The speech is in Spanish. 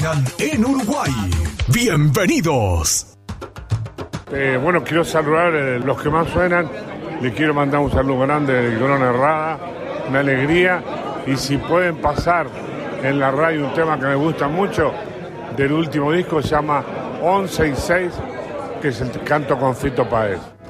En Uruguay. Bienvenidos. Bueno, quiero saludar a los que más suenan. Le quiero mandar un saludo grande de Corona Errada, una alegría. Y si pueden pasar en la radio un tema que me gusta mucho, del último disco, se llama 11 y 6, que es el canto con Fito Páez.